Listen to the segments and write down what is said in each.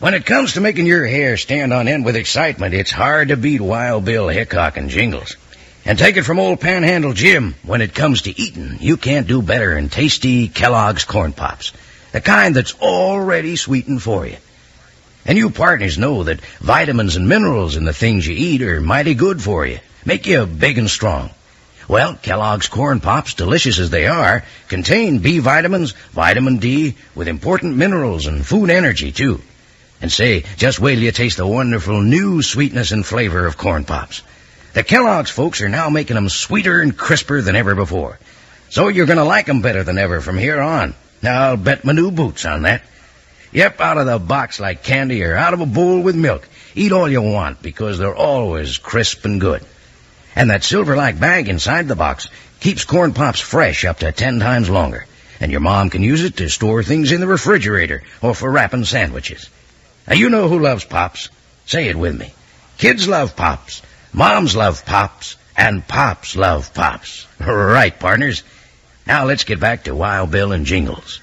When it comes to making your hair stand on end with excitement, it's hard to beat Wild Bill Hickok and Jingles. And take it from old Panhandle Jim, when it comes to eating, you can't do better than tasty Kellogg's Corn Pops. The kind that's already sweetened for you. And you partners know that vitamins and minerals in the things you eat are mighty good for you. Make you big and strong. Well, Kellogg's Corn Pops, delicious as they are, contain B vitamins, vitamin D, with important minerals and food energy, too. And say, just wait till you taste the wonderful new sweetness and flavor of Corn Pops. The Kellogg's folks are now making them sweeter and crisper than ever before. So you're going to like them better than ever from here on. Now, I'll bet my new boots on that. Yep, out of the box like candy or out of a bowl with milk. Eat all you want because they're always crisp and good. And that silver-like bag inside the box keeps Corn Pops fresh up to 10 times longer. And your mom can use it to store things in the refrigerator or for wrapping sandwiches. Now, you know who loves Pops. Say it with me. Kids love Pops, moms love Pops, and Pops love Pops. Right, partners. Now let's get back to Wild Bill and Jingles.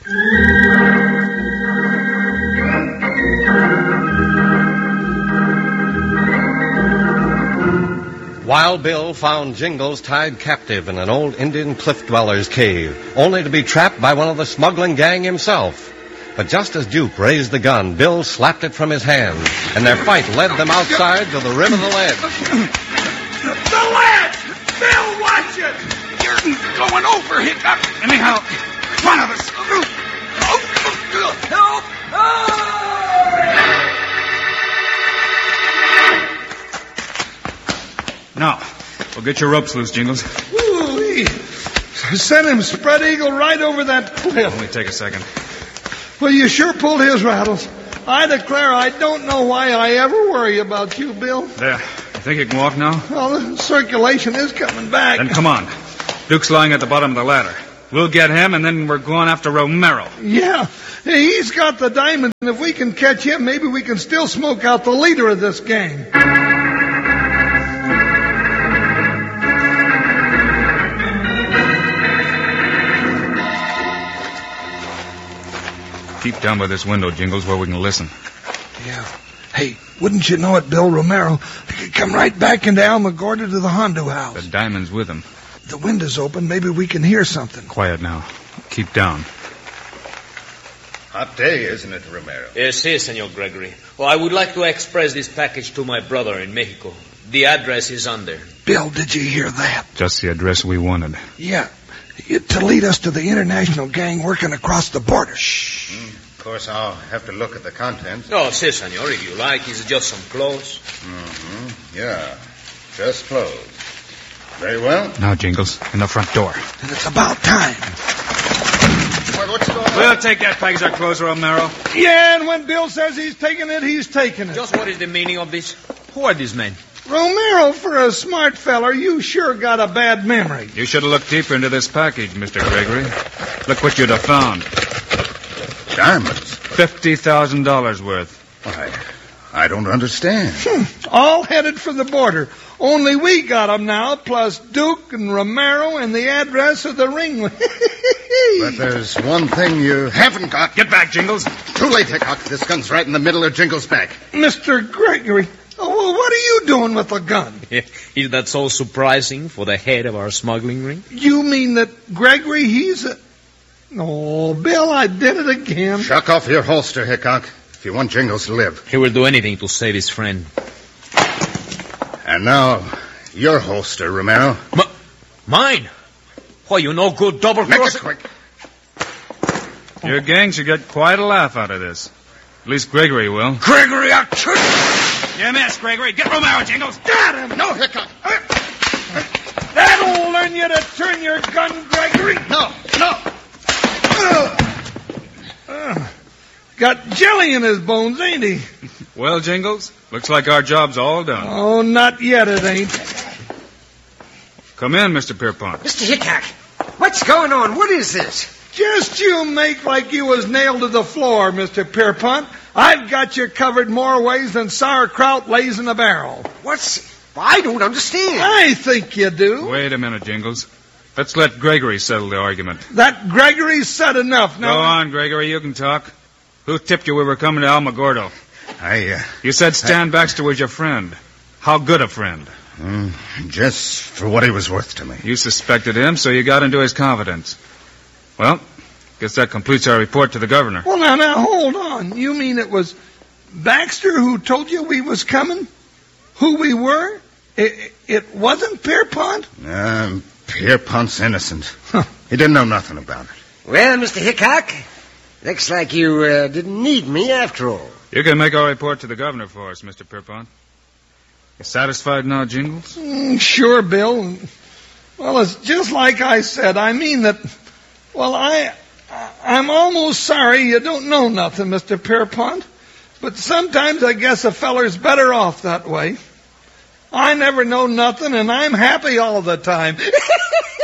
Wild Bill found Jingles tied captive in an old Indian cliff dweller's cave, only to be trapped by one of the smuggling gang himself. But just as Duke raised the gun, Bill slapped it from his hand, and their fight led them outside to the rim of the ledge. The ledge! Bill, watch it! You're going over, Hickok. Anyhow, one of us. Help! Now, we'll get your ropes loose, Jingles. Ooh-wee. Send him spread eagle right over that cliff. Only take a second. Well, you sure pulled his rattles. I declare I don't know why I ever worry about you, Bill. There. You think you can walk now? Well, the circulation is coming back. Then come on. Duke's lying at the bottom of the ladder. We'll get him, and then we're going after Romero. Yeah. Hey, he's got the diamond, and if we can catch him, maybe we can still smoke out the leader of this gang. Keep down by this window, Jingles, where we can listen. Yeah. Hey, wouldn't you know it, Bill Romero could come right back into Alamogordo to the Hondo house. The diamond's with him. The window's open. Maybe we can hear something. Quiet now. Keep down. Hot day, isn't it, Romero? Yes, Senor Gregory. Well, I would like to express this package to my brother in Mexico. The address is on there. Bill, did you hear that? Just the address we wanted. Yeah. To lead us to the international gang working across the border. Shh. Of course, I'll have to look at the contents. Oh, si, senor, if you like. It's just some clothes. Mm-hmm. Yeah, just clothes. Very well. Now, Jingles, in the front door. And it's about time. Well, what's going on? We'll take that package of clothes, Romero. Yeah, and when Bill says he's taking it, he's taking it. Just what is the meaning of this? Who are these men? Romero, for a smart feller, you sure got a bad memory. You should have looked deeper into this package, Mr. Gregory. Look what you'd have found. Diamonds? $50,000 worth. I don't understand. All headed for the border. Only we got them now, plus Duke and Romero and the address of the ring. But there's one thing you haven't got. Get back, Jingles. Too late, Hickok. This gun's right in the middle of Jingles' back. Mr. Gregory, well, what are you doing with the gun? Is that so surprising for the head of our smuggling ring? You mean that Gregory, he's a... Oh, Bill, I did it again. Shuck off your holster, Hickok, if you want Jingles to live. He will do anything to save his friend. And now, your holster, Romero. Mine? Why, you no good double Make cross. it quick. Your gang should get quite a laugh out of this. At least Gregory will. Gregory, I'll shoot. You missed, Gregory. Get Romero, Jingles. Got him! No, Hickok. That'll learn you to turn your gun, Gregory. No. Got jelly in his bones, ain't he? Well, Jingles, looks like our job's all done. Oh, not yet it ain't. Come in, Mr. Pierpont. Mr. Hickok, what's going on? What is this? Just you make like you was nailed to the floor, Mr. Pierpont. I've got you covered more ways than sauerkraut lays in a barrel. I don't understand. I think you do. Wait a minute, Jingles. Let's let Gregory settle the argument. That Gregory's said enough now. Go on, Gregory. You can talk. Who tipped you we were coming to Alamogordo? You said Stan Baxter was your friend. How good a friend? Just for what he was worth to me. You suspected him, so you got into his confidence. Well, guess that completes our report to the governor. Well, now, hold on. You mean it was Baxter who told you we was coming? Who we were? It wasn't Pierpont? Pierpont's innocent. He didn't know nothing about it. Well, Mr. Hickok, looks like you didn't need me after all. You can make our report to the governor for us, Mr. Pierpont. You satisfied now, Jingles? Sure, Bill. Well, it's just like I said. I mean that... Well, I'm almost sorry you don't know nothing, Mr. Pierpont. But sometimes I guess a feller's better off that way. I never know nothing, and I'm happy all the time.